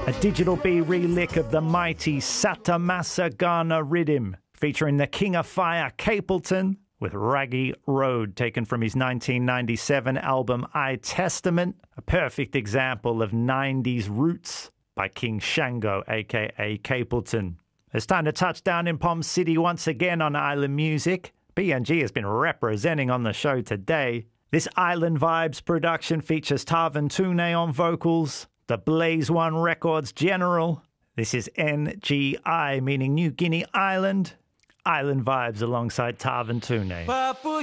A Digital B relick of the mighty Satamasa Ghana rhythm, featuring the King of Fire Capleton with Raggy Road, taken from his 1997 album I Testament, a perfect example of 90s roots by King Shango, aka Capleton. It's time to touch down in Palm City once again on Island Music. BNG has been representing on the show today. This Island Vibes production features Tarvin Tune on vocals, the Blaze One Records General. This is NGI, meaning New Guinea Island. Island Vibes alongside Tarvin Tune.